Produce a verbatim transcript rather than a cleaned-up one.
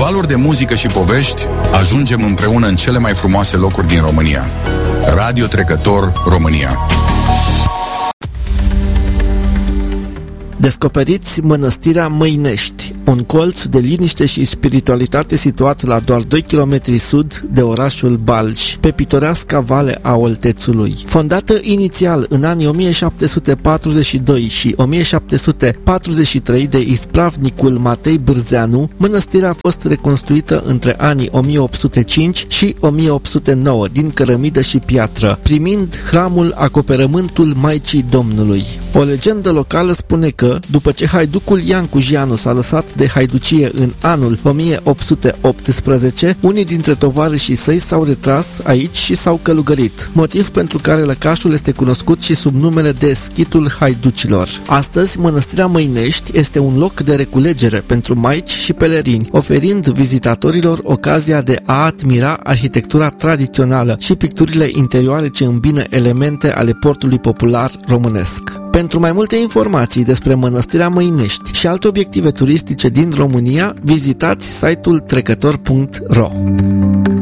valuri de muzică și povești, ajungem împreună în cele mai frumoase locuri din România. Radio Trecător România. Descoperiți Mănăstirea Măinești, un colț de liniște și spiritualitate situat la doar doi kilometri sud de orașul Balj, pe pitoreasca vale a Oltețului. Fondată inițial în anii o mie șapte sute patruzeci și doi și o mie șapte sute patruzeci și trei de ispravnicul Matei Bârzeanu, mănăstirea a fost reconstruită între anii o mie opt sute cinci și o mie opt sute nouă din cărămidă și piatră, primind hramul Acoperământul Maicii Domnului. O legendă locală spune că, după ce haiducul Ian Cujianu s-a lăsat de haiducie în anul o mie opt sute optsprezece, unii dintre tovarășii săi s-au retras aici și s-au călugărit, motiv pentru care lăcașul este cunoscut și sub numele de Schitul Haiducilor. Astăzi, Mănăstirea Măinești este un loc de reculegere pentru maici și pelerini, oferind vizitatorilor ocazia de a admira arhitectura tradițională și picturile interioare ce îmbină elemente ale portului popular românesc. Pentru mai multe informații despre Mănăstirea Măinești și alte obiective turistice din România, vizitați site-ul trecător punct ro.